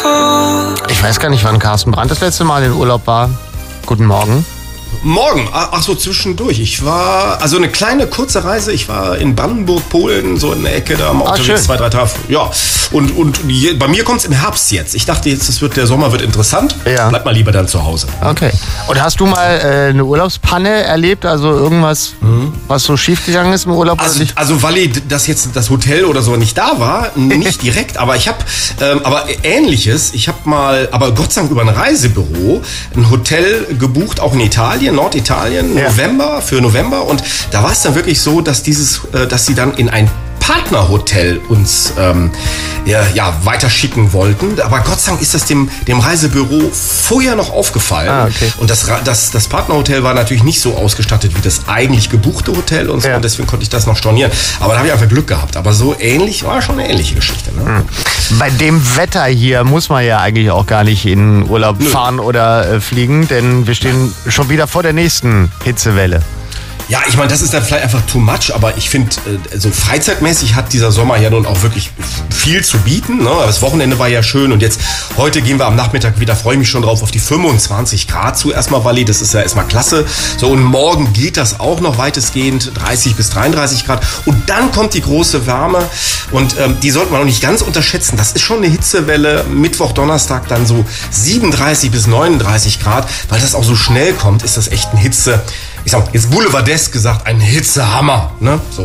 Ich weiß gar nicht, wann Carsten Brandt das letzte Mal in Urlaub war. Guten Morgen. Morgen, ach so, zwischendurch. Ich war, also eine kleine, kurze Reise. Ich war in Brandenburg, Polen, so in der Ecke, da am unterwegs 2-3 Tage. Ja, und bei mir kommt es im Herbst jetzt. Ich dachte jetzt, der Sommer wird interessant. Ja. Bleib mal lieber dann zu Hause. Okay. Und hast du mal eine Urlaubspanne erlebt? Also irgendwas, was so schiefgegangen ist im Urlaub? Also weil das Hotel oder so nicht da war, nicht direkt, aber ich habe aber Ähnliches. Ich habe mal, aber Gott sei Dank über ein Reisebüro, ein Hotel gebucht, auch in Italien, Norditalien, für November. Und da war es dann wirklich so, dass sie dann in ein Partnerhotel uns weiterschicken wollten. Aber Gott sei Dank ist das dem Reisebüro vorher noch aufgefallen. Okay. Und das Partnerhotel war natürlich nicht so ausgestattet wie das eigentlich gebuchte Hotel und so. Und deswegen konnte ich das noch stornieren. Aber da habe ich einfach Glück gehabt. Aber so ähnlich, war schon eine ähnliche Geschichte. Ne? Bei dem Wetter hier muss man ja eigentlich auch gar nicht in Urlaub fahren oder fliegen, denn wir stehen schon wieder vor der nächsten Hitzewelle. Ja, ich meine, das ist dann vielleicht einfach too much, aber ich finde, so freizeitmäßig hat dieser Sommer ja nun auch wirklich viel zu bieten. Ne? Das Wochenende war ja schön und jetzt, heute gehen wir am Nachmittag wieder, freue ich mich schon drauf, auf die 25 Grad zu erstmal, Walli, das ist ja erstmal klasse. So, und morgen geht das auch noch weitestgehend, 30 bis 33 Grad. Und dann kommt die große Wärme und die sollte man auch nicht ganz unterschätzen. Das ist schon eine Hitzewelle, Mittwoch, Donnerstag dann so 37 bis 39 Grad, weil das auch so schnell kommt, ist das echt ein ich sag mal, jetzt boulevardesk gesagt, ein Hitzehammer, ne? So.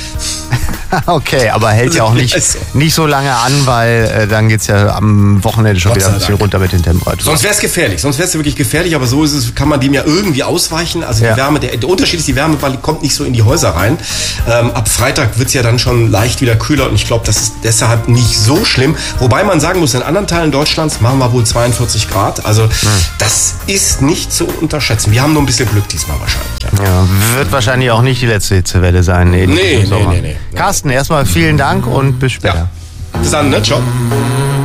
Okay, aber hält ja auch nicht so lange an, weil dann geht's ja am Wochenende schon wieder ein bisschen runter mit den Temperaturen. Sonst wäre es gefährlich, wirklich gefährlich, aber so ist es, kann man dem ja irgendwie ausweichen. Also die Wärme, der Unterschied ist, die Wärme kommt nicht so in die Häuser rein. Ab Freitag wird's ja dann schon leicht wieder kühler und ich glaube, das ist deshalb nicht so schlimm. Wobei man sagen muss, in anderen Teilen Deutschlands machen wir wohl 42 Grad. Also das ist nicht zu unterschätzen. Wir haben nur ein bisschen Glück diesmal wahrscheinlich. Ja, wird wahrscheinlich auch nicht die letzte Hitzewelle sein. Nee. Carsten, erstmal vielen Dank und bis später. Ja. Bis dann, ne? Ciao.